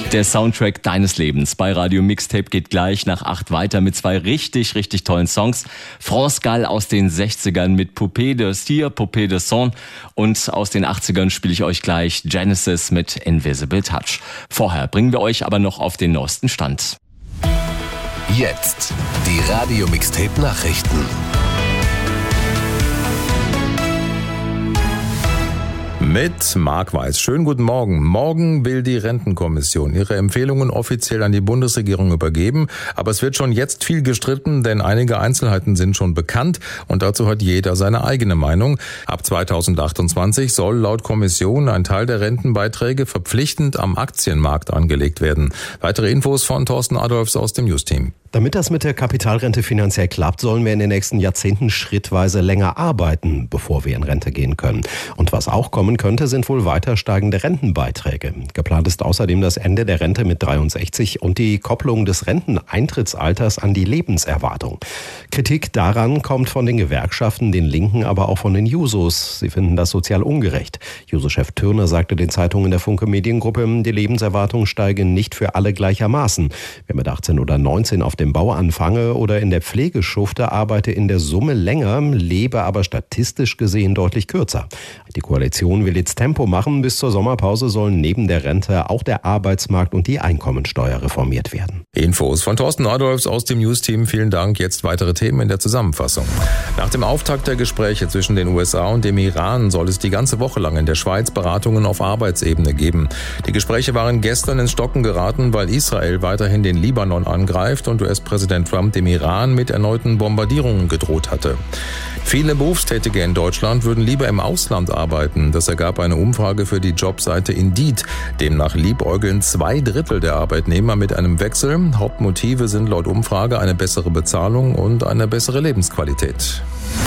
Der Soundtrack deines Lebens bei Radio Mixtape geht gleich nach 8 weiter mit 2 richtig tollen Songs. France Gall aus den 60ern mit Poupée de Cire, Poupée de Son, und aus den 80ern spiele ich euch gleich Genesis mit Invisible Touch. Vorher bringen wir euch aber noch auf den neuesten Stand. Jetzt die Radio Mixtape Nachrichten. Mit Marc Weiß. Schönen guten Morgen. Morgen will die Rentenkommission ihre Empfehlungen offiziell an die Bundesregierung übergeben. Aber es wird schon jetzt viel gestritten, denn einige Einzelheiten sind schon bekannt und dazu hat jeder seine eigene Meinung. Ab 2028 soll laut Kommission ein Teil der Rentenbeiträge verpflichtend am Aktienmarkt angelegt werden. Weitere Infos von Thorsten Adolfs aus dem News-Team. Damit das mit der Kapitalrente finanziell klappt, sollen wir in den nächsten Jahrzehnten schrittweise länger arbeiten, bevor wir in Rente gehen können. Und was auch kommen könnte, sind wohl weiter steigende Rentenbeiträge. Geplant ist außerdem das Ende der Rente mit 63 und die Kopplung des Renteneintrittsalters an die Lebenserwartung. Kritik daran kommt von den Gewerkschaften, den Linken, aber auch von den Jusos. Sie finden das sozial ungerecht. Juso-Chef Thürner sagte den Zeitungen der Funke Mediengruppe, die Lebenserwartung steige nicht für alle gleichermaßen. Wer mit 18 oder 19 auf dem Bau anfange oder in der Pflege schufte, arbeite in der Summe länger, lebe aber statistisch gesehen deutlich kürzer. Die Koalition will jetzt Tempo machen. Bis zur Sommerpause sollen neben der Rente auch der Arbeitsmarkt und die Einkommensteuer reformiert werden. Infos von Thorsten Adolfs aus dem News-Team. Vielen Dank. Jetzt weitere Themen in der Zusammenfassung. Nach dem Auftakt der Gespräche zwischen den USA und dem Iran soll es die ganze Woche lang in der Schweiz Beratungen auf Arbeitsebene geben. Die Gespräche waren gestern ins Stocken geraten, weil Israel weiterhin den Libanon angreift und US-Präsident Trump dem Iran mit erneuten Bombardierungen gedroht hatte. Viele Berufstätige in Deutschland würden lieber im Ausland arbeiten. Das ergab eine Umfrage für die Jobseite Indeed. Demnach liebäugeln 2/3 der Arbeitnehmer mit einem Wechsel. Hauptmotive sind laut Umfrage eine bessere Bezahlung und eine bessere Lebensqualität.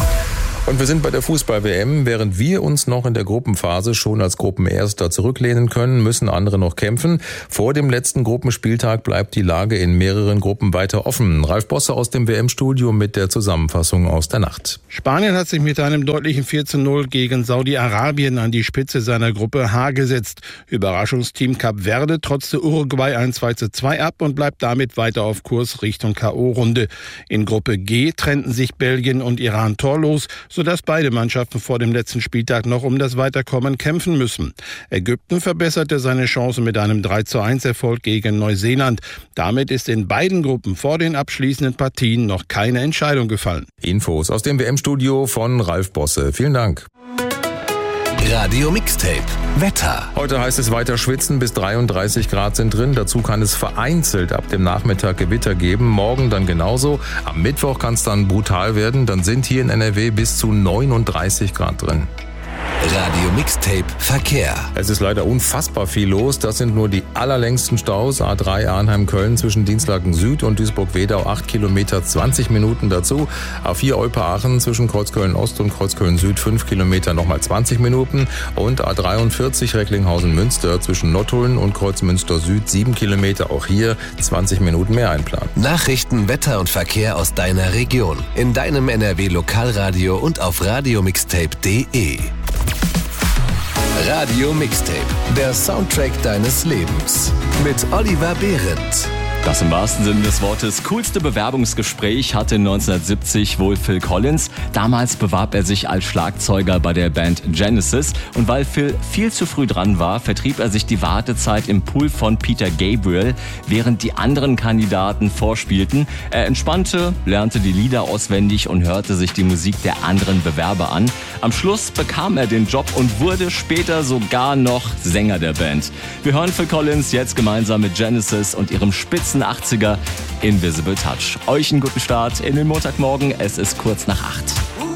Und wir sind bei der Fußball-WM. Während wir uns noch in der Gruppenphase schon als Gruppenerster zurücklehnen können, müssen andere noch kämpfen. Vor dem letzten Gruppenspieltag bleibt die Lage in mehreren Gruppen weiter offen. Ralf Bosse aus dem WM-Studio mit der Zusammenfassung aus der Nacht. Spanien hat sich mit einem deutlichen 4:0 gegen Saudi-Arabien an die Spitze seiner Gruppe H gesetzt. Überraschungsteam Kap Verde trotzte Uruguay ein 2:2 ab und bleibt damit weiter auf Kurs Richtung K.O.-Runde. In Gruppe G trennten sich Belgien und Iran torlos, sodass beide Mannschaften vor dem letzten Spieltag noch um das Weiterkommen kämpfen müssen. Ägypten verbesserte seine Chancen mit einem 3:1 gegen Neuseeland. Damit ist in beiden Gruppen vor den abschließenden Partien noch keine Entscheidung gefallen. Infos aus dem WM-Studio von Ralf Bosse. Vielen Dank. Radio Mixtape Wetter. Heute heißt es weiter schwitzen, bis 33 Grad sind drin. Dazu kann es vereinzelt ab dem Nachmittag Gewitter geben. Morgen dann genauso. Am Mittwoch kann es dann brutal werden. Dann sind hier in NRW bis zu 39 Grad drin. Radio Mixtape Verkehr. Es ist leider unfassbar viel los. Das sind nur die allerlängsten Staus. A3 Arnheim-Köln zwischen Dinslaken Süd und Duisburg-Wedau 8 Kilometer, 20 Minuten dazu. A4 Olpe-Aachen zwischen Kreuzköln Ost und Kreuzköln Süd 5 Kilometer, nochmal 20 Minuten. Und A43 Recklinghausen-Münster zwischen Nottuln und Kreuzmünster Süd 7 Kilometer. Auch hier 20 Minuten mehr einplanen. Nachrichten, Wetter und Verkehr aus deiner Region. In deinem NRW-Lokalradio und auf radiomixtape.de. Radio Mixtape, der Soundtrack deines Lebens. Mit Oliver Behrendt. Das im wahrsten Sinne des Wortes coolste Bewerbungsgespräch hatte 1970 wohl Phil Collins. Damals bewarb er sich als Schlagzeuger bei der Band Genesis. Und weil Phil viel zu früh dran war, vertrieb er sich die Wartezeit im Pool von Peter Gabriel, während die anderen Kandidaten vorspielten. Er entspannte, lernte die Lieder auswendig und hörte sich die Musik der anderen Bewerber an. Am Schluss bekam er den Job und wurde später sogar noch Sänger der Band. Wir hören Phil Collins jetzt gemeinsam mit Genesis und ihrem spitzen 80er Invisible Touch. Euch einen guten Start in den Montagmorgen. Es ist kurz nach 8.